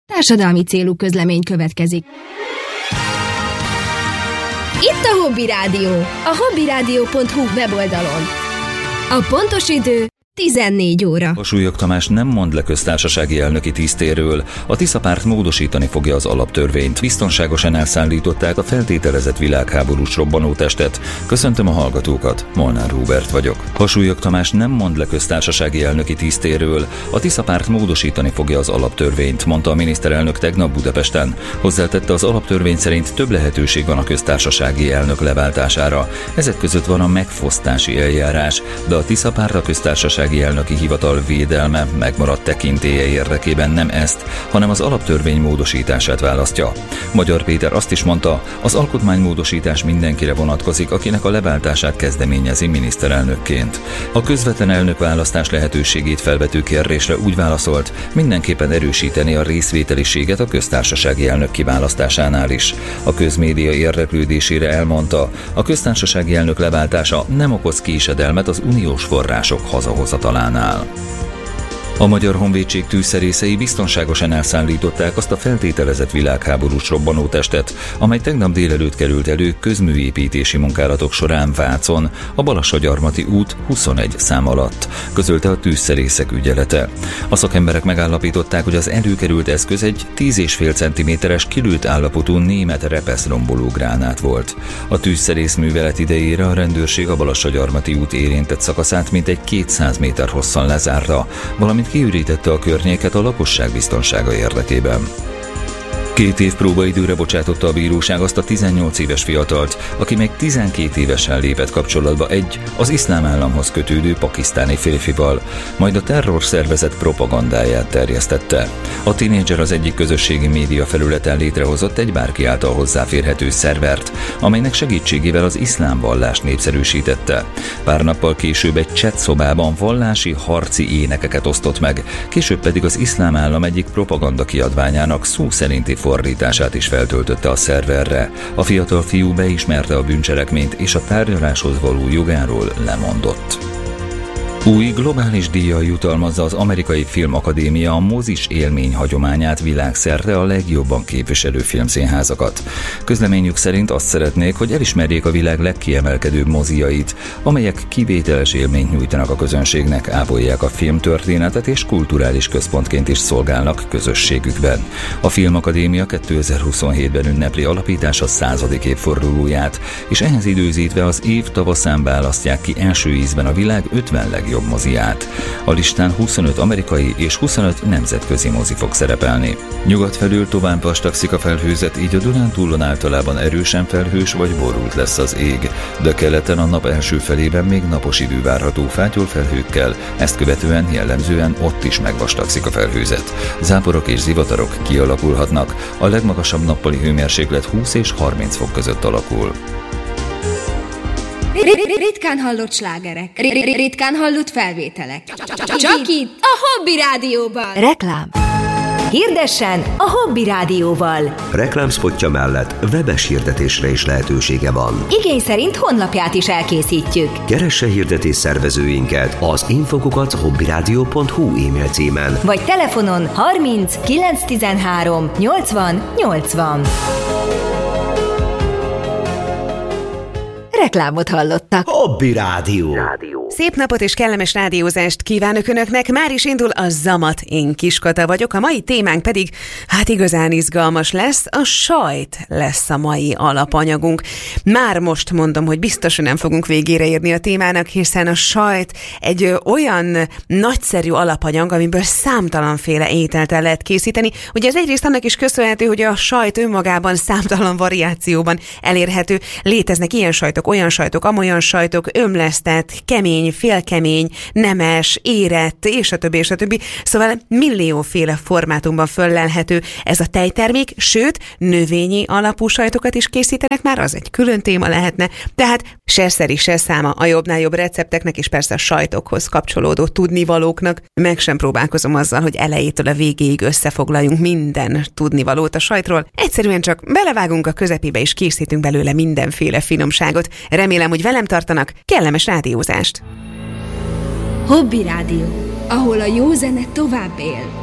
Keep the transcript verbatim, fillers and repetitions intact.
Társadalmi célú közlemény következik. Itt a Hobby Rádió, a hobbyradio pont hu weboldalon. A pontos idő tizennégy óra. Harsúlyog Tamás nem mond le köztársasági elnöki tisztéről. A Tisza párt módosítani fogja az alaptörvényt. Biztonságosan elszállították a feltételezett világháborús robbanótestet. Köszöntöm a hallgatókat, Molnár Róbert vagyok. Harsúlyog Tamás nem mond le köztársasági elnöki tisztéről. A Tisza párt módosítani fogja az alaptörvényt, mondta a miniszterelnök tegnap Budapesten. Hozzátette, az alaptörvény szerint több lehetőség van a köztársasági elnök leváltására. Ezek között van a megfosztási eljárás, de a Tisza párt a köztársasági elnöki hivatal védelme megmaradt tekintélye érdekében nem ezt, hanem az alaptörvény módosítását választja. Magyar Péter azt is mondta, az alkotmánymódosítás mindenkire vonatkozik, akinek a leváltását kezdeményezi miniszterelnökként. A közvetlen elnökválasztás lehetőségét felvető kérdésre úgy válaszolt, mindenképpen erősíteni a részvételiséget a köztársasági elnök kiválasztásánál is. A közmédia érdeklődésére elmondta, a köztársasági elnök leváltása nem okoz késedelmet az uniós források hazahozatalánál. A Magyar Honvédség tűzszerészei biztonságosan elszállították azt a feltételezett világháborús robbanótestet, amely tegnap délelőtt került elő közműépítési munkálatok során Vácon, a Balassagyarmati út huszonegy szám alatt, közölte a tűzszerészek ügyelete. A szakemberek megállapították, hogy az előkerült eszköz egy tíz egész öt centiméteres kilőtt állapotú német repeszromboló gránát volt. A tűzszerész művelet idejére a rendőrség a Balassagyarmati út érintett szakaszát mintegy kétszáz méter hosszan lezárta, valamint kiürítette a környéket a lakosság biztonsága érdekében. Két év próbaidőre bocsátotta a bíróság azt a tizennyolc éves fiatalt, aki még tizenkét évesen lépett kapcsolatba egy az iszlám államhoz kötődő pakisztáni férfival, majd a terrorszervezet propagandáját terjesztette. A tínédzser az egyik közösségi média felületen létrehozott egy bárki által hozzáférhető szervert, amelynek segítségével az iszlám vallást népszerűsítette. Pár nappal később egy chat szobában vallási harci énekeket osztott meg, később pedig az iszlám állam egyik propaganda kiadványának szó szerinti fordítását is feltöltötte a szerverre. A fiatal fiú beismerte a bűncselekményt és a tárgyaláshoz való jogáról lemondott. Új globális díjjal jutalmazza az Amerikai Filmakadémia a mozis élmény hagyományát világszerte a legjobban képviselő filmszínházakat. Közleményük szerint azt szeretnék, hogy elismerjék a világ legkiemelkedőbb moziait, amelyek kivételes élményt nyújtanak a közönségnek, ápolják a filmtörténetet és kulturális központként is szolgálnak közösségükben. A Filmakadémia kétezer-huszonhétben ünnepli alapítása századik évfordulóját, és ehhez időzítve az év tavaszán választják ki első ízben a világ ötven legjobb jobb moziát. A listán huszonöt amerikai és huszonöt nemzetközi mozi fog szerepelni. Nyugat felől tovább vastagszik a felhőzet, így a Dunántúlon általában erősen felhős vagy borult lesz az ég, de keleten a nap első felében még napos idő várható fátyol felhőkkel, ezt követően jellemzően ott is megvastagszik a felhőzet. Záporok és zivatarok kialakulhatnak, a legmagasabb nappali hőmérséklet húsz és harminc fok között alakul. Ritkán hallott slágerek, ritkán hallott felvételek. Csak itt, a Hobby Rádióban. Reklám. Hirdessen a Hobby Rádióval. Reklámszpotja mellett webes hirdetésre is lehetősége van. Igény szerint honlapját is elkészítjük. Keresse hirdetés szervezőinket az infokukat hobbyradio pont hu e-mail címen. Vagy telefonon harminc kilenc tizenhárom nyolcvan nyolcvan. Reklámot hallottak. Hobby Rádió. Szép napot és kellemes rádiózást kívánok Önöknek. Már is indul a Zamat, én Kiskata vagyok. A mai témánk pedig, hát igazán izgalmas lesz, a sajt lesz a mai alapanyagunk. Már most mondom, hogy biztos, hogy nem fogunk végére érni a témának, hiszen a sajt egy ö, olyan nagyszerű alapanyag, amiből számtalanféle ételt el lehet készíteni. Ugye ez egyrészt annak is köszönhető, hogy a sajt önmagában számtalan variációban elérhető. Léteznek ilyen sajtok, olyan sajtok, amolyan sajtok, ömlesztett, kemény, félkemény, nemes, érett, és a többi, és a többi. Szóval millióféle formátumban föllelhető ez a tejtermék, sőt, növényi alapú sajtokat is készítenek már, az egy külön téma lehetne. Tehát se szeri, se száma a jobbnál jobb recepteknek, és persze a sajtokhoz kapcsolódó tudnivalóknak. Meg sem próbálkozom azzal, hogy elejétől a végéig összefoglaljunk minden tudnivalót a sajtról. Egyszerűen csak belevágunk a közepébe, és készítünk belőle mindenféle finomságot. Remélem, hogy velem tartanak. Kellemes rádiózást! Hobby Rádió, ahol a jó zene tovább él.